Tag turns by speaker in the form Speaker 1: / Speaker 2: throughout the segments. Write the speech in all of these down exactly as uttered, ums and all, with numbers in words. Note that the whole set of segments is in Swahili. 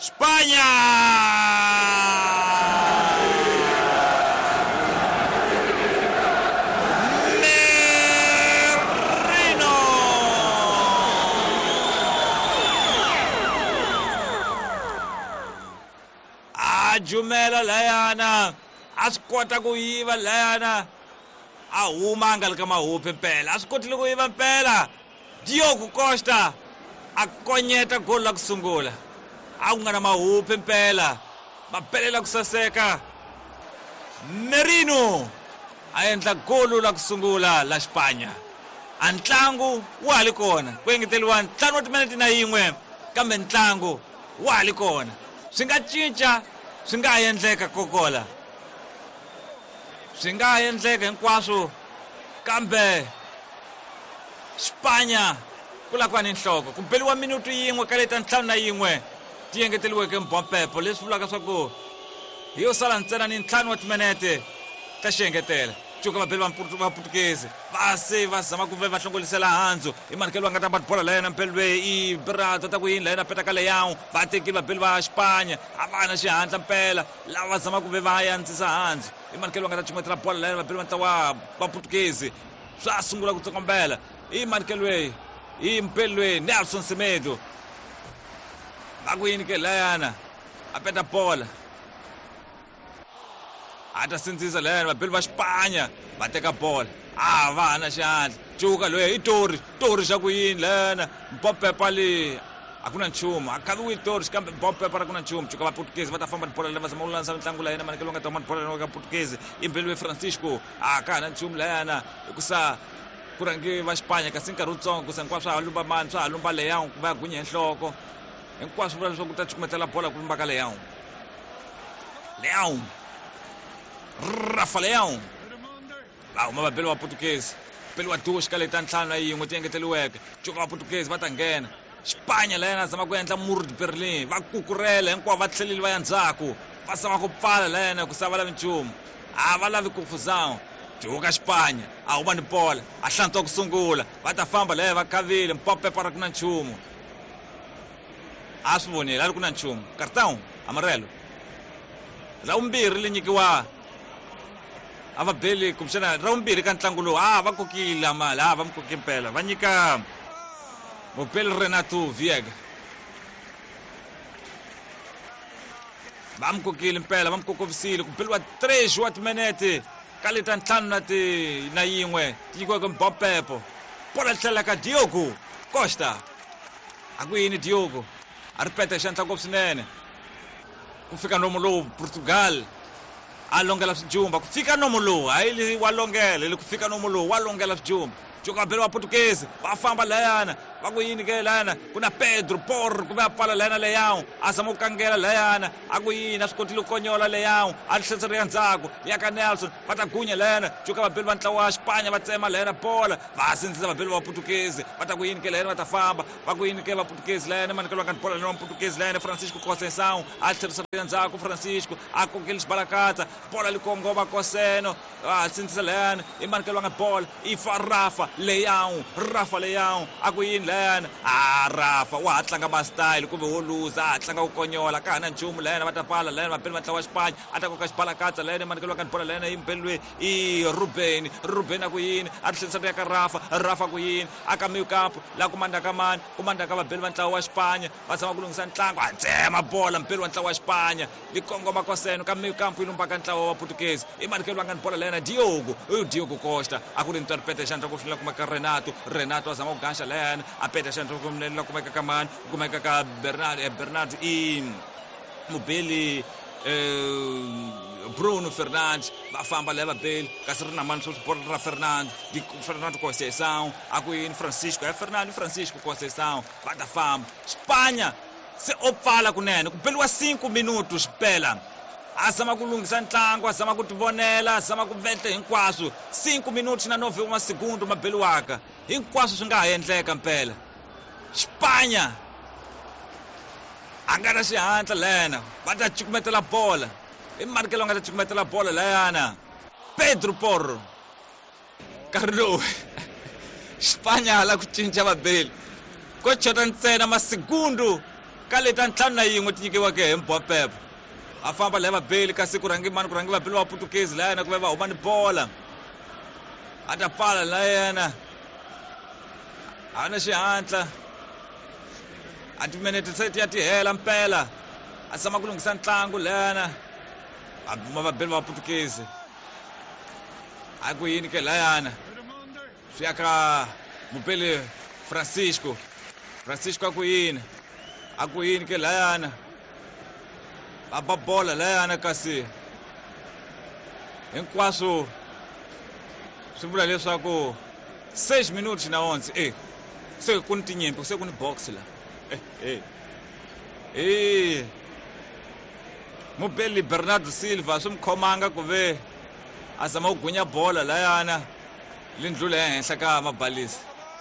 Speaker 1: Spagna! Merino! Ajumela layana, asquota guiva layana, a uma angal kama upe pela, asquota guiva pela, Diogo Costa, a conheta gola kusungula. Aunga na maupe mpela mapele la kusaseka Merino aendla golu la kusungula la Spanya antlangu wali kona kwengiteliwa ntlanu wa timinete na yin'we kambe ntlangu wali kona swi nga cinca swi nga endleka kokola swi nga endleka hinkwaswo kambe Spanya kula kwa ni nhloko ku beliwa minutu yin'we ka leta ntlanu na yin'we ti engeteliweke mpompepo leswi vulaka swa ku hi yo sala ntsena ni ntlhanu wa timinete ta xiengetela cuka vabeli va Putukezi va se va zama ku ve va hlongolisela handzu i manekelo va nga ta ba bola la yena mpelwe i Berato ta ku yini la yena petaka leyawu va teki vabeli va Spanya a va na xihatla mpela lava va zama ku ve va yandzisa handzu i manekelo va nga ta cumetela bola la yena vabeli va ntlawa va Putukezi swa sungula ku tsokombela i manekelwe i mpelwe Nelson Semedo Baguini ke layana apeta bola ata sindziza layana vabeli va Spanya va teka bola a vana xandla cuka loyi i tori tori xa ku yini layana mpompepa le akuna nchumu akaviwi tori kambe mpompepa ra kuna nchumu cuka va Putukezi va ta famba bola lava zama ulanisa mitlangu layana manekelo nga ta famba bola ka Putukezi i mpelwe Francisco a ka na nchumu layana hikusa kurangi va Spanya kasi nkarhi wutsongo kusa hinkwaswo swa ha lumba mani swa ha lumba leyawu ku va ya gunya enhloko hinkwaswo vula leswaku ta cukumetela bola ku lumbaka leyawu leyawu Rafa leyawu va huma vabeli va Putukezi beli wa duxi ka leta ntlhanu na yin'we ti engeteliweke cuka va Putukezi va ta nghena Spanya layana zama ku endla muro de Berlin va kukurela hinkwavo va tlheleli va ya ndzhaku va zama ku pfala layana ku sa va lavi nchumu a va lavi kufuzangu cuka Spanya a huma ni bola a hlantswa ku sungula va ta famba laya va khavile mpompepa ra ku na nchumu a swi vonile a ri ku na nchumu cartão amarelo ra vumbirhi li nyikiwa a vabeli kumbexana ra vumbirhi ka ntlangu lowu a va kokile amali a va mi koki mpela va nyika mupeli Renato Viega va mi kokile mpela va mi kokovisile ku beliwa tres wa timinete ka leta ntlhanu na ti na yin'we ti nyikiweke mpompepo bola tlhela ka Diogo Costa a ku yini Diogo a ripeta xantla ngopfu swinene ku fika nomu lowu Portugal a longela swijumba ku fika nomu lowu hayi wa longela le ku fika nomu lowu wa longela swijumba cuka vabeli va Putukezi va famba layana va ku yini ke layana ku na Pedro Porro ku ve a pfala layana leyawu a zama ku kangela layana a ku yini a swi kotile ku konyola leyawu a ri hlentseriya ndzhaku ya ka Nelson va ta gunya layana cuka vabeli va ntlawa wa Spanya va tsema layana bola va sindzisa vabeli va Putukezi va ta ku yini ke layana va ta famba va ku yini ke va Putukezi layana manekelo ka bola layana va Putukezi layana Francisco Conceição a tlheriseriya ndzhaku Francisco a kokeli xibalakatsa bola li kongoma Koseno a sindzisa layana i manekelo ka bola i fa Rafa leyawu Rafa leyawu a ku yini layana a Rafa wa ha tlanga ma style kumbe wo luza a tlanga ku konyola ka hana nchumu layana va ta pfala layana vabeli va ntlawa wa Spanya a ta koka xibalakatsa layana manekelo ka bola layana i mpelwe i Ruben Ruben a ku yini a tlheriseriya ka Rafa Rafa ku yini a ka meio campo la ku manda ka mani ku manda ka vabeli va ntlawa wa Spanya va zama ku lunghisa ntlangu a tsema bola mpeli wa ntlawa wa Spanya li kongoma Koseno ka meio campo yi lumbaka ntlawa wa Putukezi i manekelo va nga ni bola layana Diogo i Diogo Costa a ku ri ntwa ripeta xantla ku fila kumeka Renato Renato a zama ku gaxa layana a peta xantla ku la kumeka ka mani kumeka ka Bernardo Bernardo i mubeli Bruno Fernandes va famba leva bele kasi ri na mani swo bola ra Fernando di Fernando Conceição a ku yini Francisco é Fernando Francisco Conceição va ta famba Spanya se opfala kunene ku beliwa cinco minutos pela a zama ku lunghisa ntlangu a zama ku tivonela a zama ku venta hinkwaswo cinco minutos na nove wa segundo ma beliwaka hinkwaswo swi nga ha endleka mpela Spanya a nga na xihatla layana va ta cukumetela bola i manekelo nga ta cukumetela bola layana Pedro Porro nkarhi lowu Spanya la ku cinca vabeli ko chota ntsena masegundu kaleta ntlhanu na yin'we ti nyikiweke hi Mbopepo a famba laya vabeli kasi ku rangi mani ku rangi vabeli va Portuguese la yena ku ve va huma ni bola a ta pfala la yena a na xihantla a timinete se ti ya ti hela mpela a zama ku lunghisa ntlangu la yena a buma vabeli va Portuguese a ku yini ke la yana swi ya ka mupeli Francisco Francisco a ku yini a ku yini ke la yana a ba bola la yana kasi hinkwaswo swi vula leswaku six minutos na onse eh se ku ni tinyimpi se ku ni box la eh eh eh mupeli Bernardo Silva swi mkhomanga ku ve a zama ku gunya bola la yana lindlula ehenhla ka mabalisi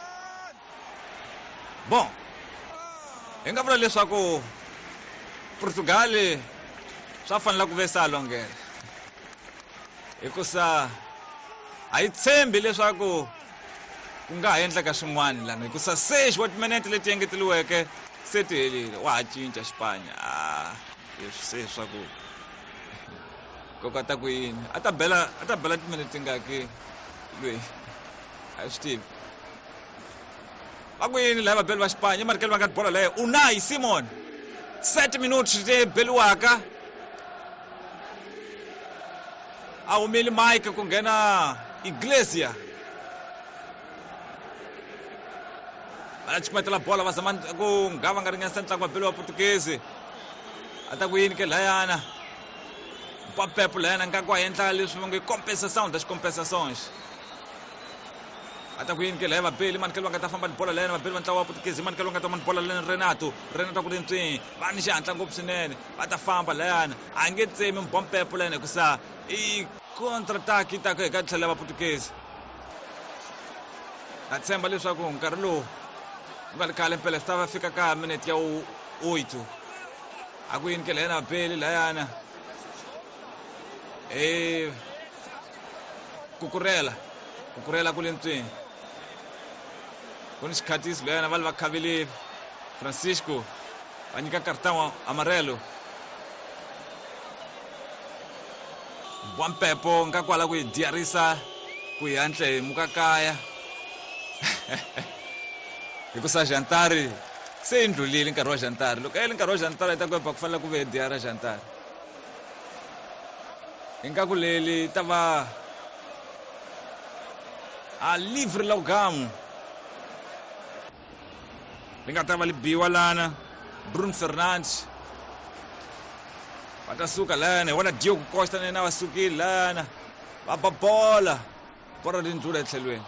Speaker 1: bon hi nga vula leswaku Portugal swa fanela ku ve sa longela hikusa a yi tshembi leswaku ku nga ha endleka swin'wana lana hikusa six wa timinete leti engeteliweke se ti helile wa ha cinca xipanya a leswi se swaku kokota ku yini a ta bela a ta bela timinete tingaki lweyi a yi swi tivi va ku yini laya vabeli va xipanya marikeli va nga bola leyo Unai Simon seven minutos ti beliwaka a humile Mike ku nghena Iglesia va chimetela bola va zama ku nga va nga ringanisa ntlangu vabeli va Portuguese a ta ku yini ke layana Mbopepo layana nga ku a endla leswi va nge compensação das compensações a ta ku yini ke laya vabeli manikeli va nga ta famba ni bola layana vabeli va ntlawa wa Portuguese manikeli va nga ta ma ni bola layana Renato Renato ku rintswini va ni xihatla ngopfu swinene va ta famba layana a nge tsemi Mbopepo layana hikusa i contra-attack ta ku eka tlhelo va Portuguese a tshemba leswaku nkarhi lowu ku nga ri khale mpela swi ta va fika ka minute ya eight a ku yini ke layana vabeli layana e kukurela kukurela ku le ntswini ku ni xikhatisi layana va li va khavilile Francisco va nyika cartão amarelo Mbopepo nga kwala ku hi diyarisa ku hi hantle hi mukakaya hikusa Jantari se yi ndlulile nkarhi wa Jantari loko yele nkarhi wa Jantari yi ta kwepa ku fanele ku ve hi diyara Jantari ingaku leli ta va a livre la ugamu li nga ta va li biwa lana Bruno Fernandes va ta suka lana wona Diogo Costa na yena va sukile lana va ba bola bola ri ndlula etlhelweni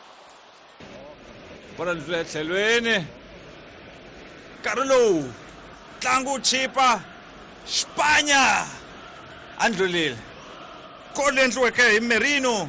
Speaker 1: bola ri ndlula etlhelweni nkarhi lowu ntlangu wu chipa Spanya a ndlulile kole endliweke hi Merino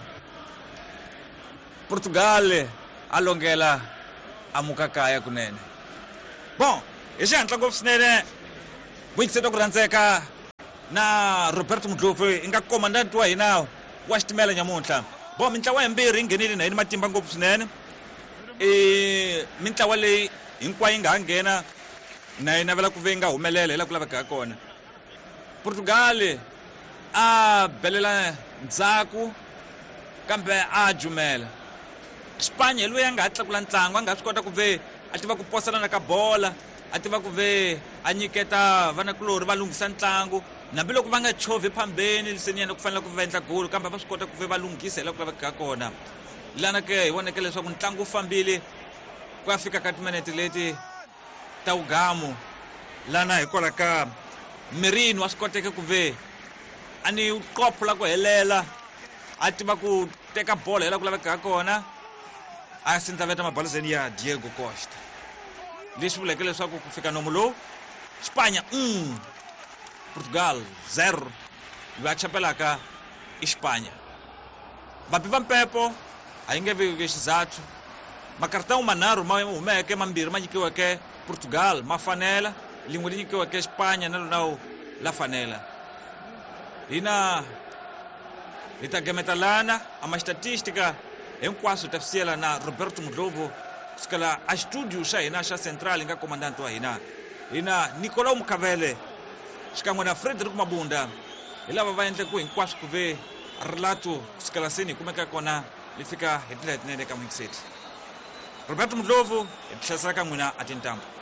Speaker 1: Portugal a longela a mukakaya kunene bon hi xihatla ngopfu swinene vuyingiseta ku rhandzeka na Roberto Mudlovu i nga commandant wa hina wa xitimela nyamuntlha bon mintlawa yimbirhi yi nghenile na yini matimba ngopfu swinene i mintlawa leyi hinkwayo yi nga ha nghena na yi navela ku ve yi nga humelela hi la ku laveka kona Portugal a belela ndzhaku kambe a jumela Spanya hi loyi a nga ha tlakula ntlangu a nga swi kota ku ve a tiva ku poselana ka bola a tiva ku ve a nyiketa vanakulori va lunghisa ntlangu nambiloko va nga chovi phambeni liseni yena ku fanele ku va endla golu kambe va swi kota ku ve va lunghisa hi la ku laveka kona lana ke hi voneke leswaku ntlangu wu fambile ku ya fika ka timinete leti ta ugamu lana hikwalaho ka Merino wa swi koteke ku ve a ni qopho la ku helela a tiva ku teka bola hi la ku laveka kona a sindzaveta mabalazeni ya Diego Costa leswi vuleke leswaku ku fika nomu lowu Spanya mm, Portugal zero va chapelaka i Spanya vapi va Mpepo a yi nge vi xizathu makartão manharhu ma humeke mambirhi ma nyikiweke Portugal ma fanela lin'we li nyikiweke Spanya na lona la fanela hina hi ta gemeta lana a maxitatistika hinkwaswo ta siyela na Roberto Mudlovu kusukela a xitudio xa hina xa central hi nga commandant wa hina ina Nicolau Mukavele xikan'we na Frederick Mabunda hi lava va endle ku hinkwaswo ku ve rilato kusukela seni kumeka kona li fika hi tindlela letinene ka Mwingi City. Roberto Mdlovu hi tihlayisela ka n'wina a tintambu.